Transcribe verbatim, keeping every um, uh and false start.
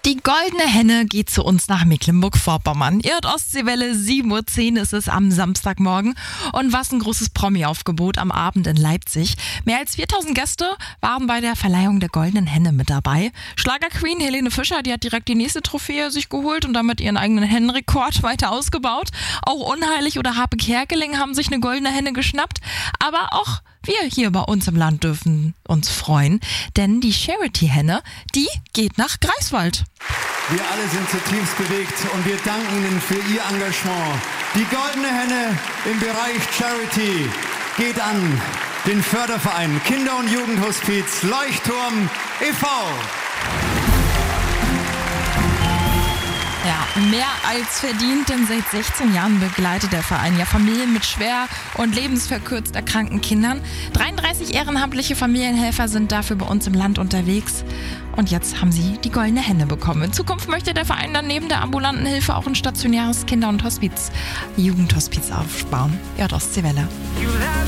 Die goldene Henne geht zu uns nach Mecklenburg-Vorpommern. Ihr hört Ostseewelle, sieben Uhr zehn ist es am Samstagmorgen. Und was ein großes Promi-Aufgebot am Abend in Leipzig. Mehr als viertausend Gäste waren bei der Verleihung der goldenen Henne mit dabei. Schlagerqueen Helene Fischer, die hat direkt die nächste Trophäe sich geholt und damit ihren eigenen Hennenrekord weiter ausgebaut. Auch Unheilig oder Harpe Kerkeling haben sich eine goldene Henne geschnappt. Aber auch wir hier bei uns im Land dürfen uns freuen, denn die Charity-Henne, die geht nach Greifswald. Wir alle sind zutiefst bewegt und wir danken Ihnen für Ihr Engagement. Die goldene Henne im Bereich Charity geht an den Förderverein Kinder- und Jugendhospiz Leuchtturm e V Ja, mehr als verdient, denn seit sechzehn Jahren begleitet der Verein ja Familien mit schwer und lebensverkürzt erkrankten Kindern. dreiunddreißig ehrenamtliche Familienhelfer sind dafür bei uns im Land unterwegs. Und jetzt haben sie die goldene Henne bekommen. In Zukunft möchte der Verein dann neben der ambulanten Hilfe auch ein stationäres Kinder- und Hospiz, Jugendhospiz aufbauen. Ja, Ostseewelle.